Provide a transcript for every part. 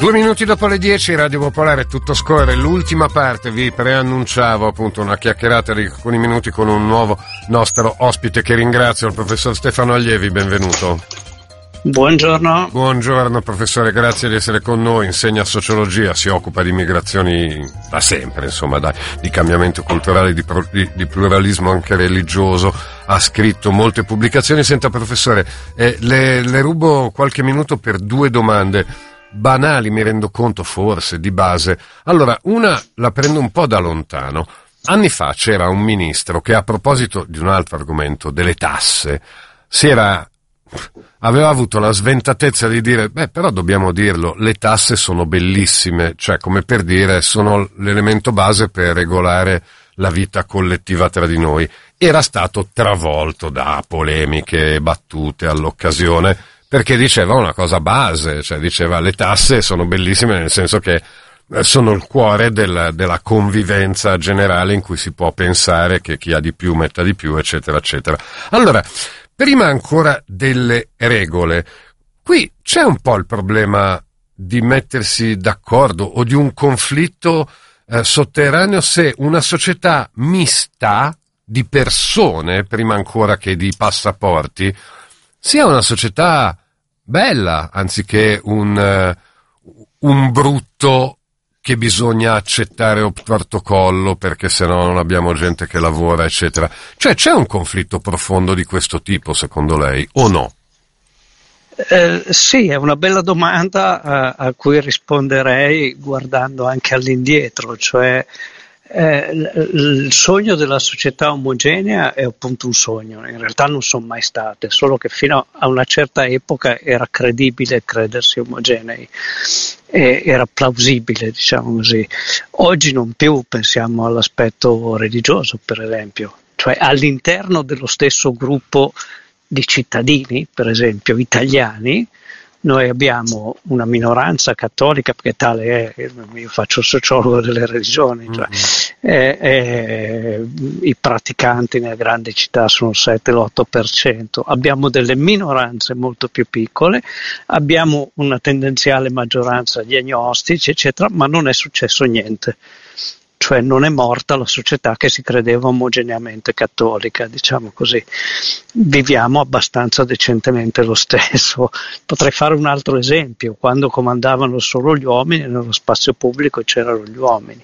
2 minuti dopo le 10, Radio Popolare, tutto scorre. L'ultima parte, vi preannunciavo appunto una chiacchierata di alcuni minuti con un nuovo nostro ospite che ringrazio, il professor Stefano Allievi. Benvenuto. Buongiorno. Buongiorno professore, grazie di essere con noi. Insegna sociologia, si occupa di migrazioni da sempre, insomma, di cambiamento culturale, di pluralismo anche religioso. Ha scritto molte pubblicazioni. Senta professore, le rubo qualche minuto per 2 domande banali, mi rendo conto, forse di base. Allora, una la prendo un po' da lontano. Anni fa c'era un ministro che, a proposito di un altro argomento, delle tasse, aveva avuto la sventatezza di dire: però dobbiamo dirlo, le tasse sono bellissime, cioè, come per dire, sono l'elemento base per regolare la vita collettiva tra di noi. Era stato travolto da polemiche e battute all'occasione, perché diceva una cosa base, cioè diceva: le tasse sono bellissime nel senso che sono il cuore della convivenza generale, in cui si può pensare che chi ha di più metta di più, eccetera, eccetera. Allora, prima ancora delle regole, qui c'è un po' il problema di mettersi d'accordo o di un conflitto sotterraneo, se una società mista di persone, prima ancora che di passaporti, sia una società bella, anziché un brutto che bisogna accettare obtorto collo perché sennò non abbiamo gente che lavora, eccetera. Cioè, c'è un conflitto profondo di questo tipo, secondo lei, o no? Sì, è una bella domanda a cui risponderei guardando anche all'indietro, cioè il sogno della società omogenea è appunto un sogno, in realtà non sono mai state, solo che fino a una certa epoca era credibile credersi omogenei, era plausibile, diciamo così. Oggi non più. Pensiamo all'aspetto religioso, per esempio, cioè all'interno dello stesso gruppo di cittadini, per esempio italiani, noi abbiamo una minoranza cattolica, perché tale è, io faccio il sociologo delle religioni, cioè, i praticanti nelle grandi città sono il 7-8%, abbiamo delle minoranze molto più piccole, abbiamo una tendenziale maggioranza di agnostici, eccetera, ma non è successo niente. Cioè non è morta la società che si credeva omogeneamente cattolica, diciamo così. Viviamo abbastanza decentemente lo stesso. Potrei fare un altro esempio: quando comandavano solo gli uomini, nello spazio pubblico c'erano gli uomini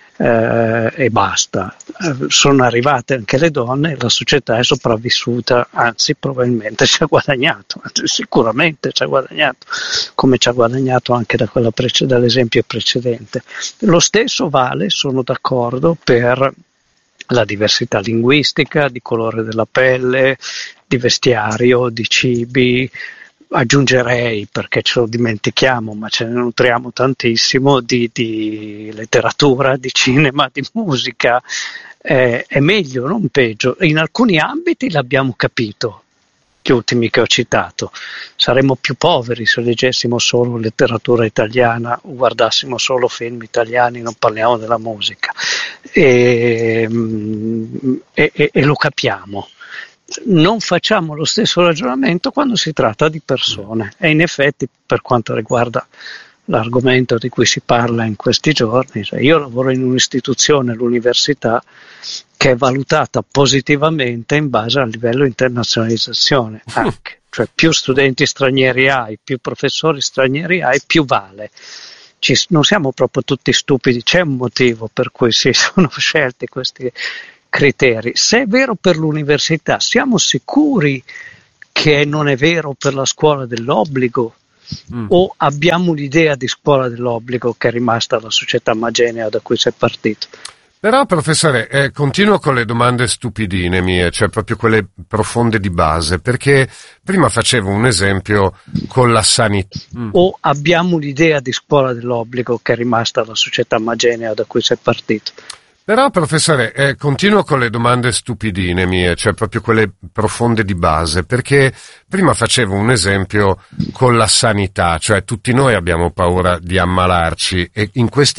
e basta. Sono arrivate anche le donne e la società è sopravvissuta, anzi probabilmente ci ha guadagnato, sicuramente ci ha guadagnato, come ci ha guadagnato anche dall'esempio precedente. Lo stesso vale, sono d'accordo, per la diversità linguistica, di colore della pelle, di vestiario, di cibi. Aggiungerei, perché ce lo dimentichiamo, ma ce ne nutriamo tantissimo, di letteratura, di cinema, di musica. È meglio, non peggio. In alcuni ambiti l'abbiamo capito, gli ultimi che ho citato. Saremmo più poveri se leggessimo solo letteratura italiana o guardassimo solo film italiani, non parliamo della musica. E lo capiamo. Non facciamo lo stesso ragionamento quando si tratta di persone, e in effetti, per quanto riguarda l'argomento di cui si parla in questi giorni, cioè io lavoro in un'istituzione, l'università, che è valutata positivamente in base al livello di internazionalizzazione anche, cioè più studenti stranieri hai, più professori stranieri hai, più vale. Non siamo proprio tutti stupidi, c'è un motivo per cui si sono scelti questi criteri. Se è vero per l'università, siamo sicuri che non è vero per la scuola dell'obbligo? O abbiamo l'idea di scuola dell'obbligo che è rimasta la società omogenea da cui si è partito? Però, professore, continuo con le domande stupidine mie, cioè proprio quelle profonde di base, perché prima facevo un esempio con la sanità. O abbiamo l'idea di scuola dell'obbligo che è rimasta la società omogenea da cui si è partito? Però, professore, continuo con le domande stupidine mie, cioè proprio quelle profonde di base, perché prima facevo un esempio con la sanità, cioè tutti noi abbiamo paura di ammalarci, e in questi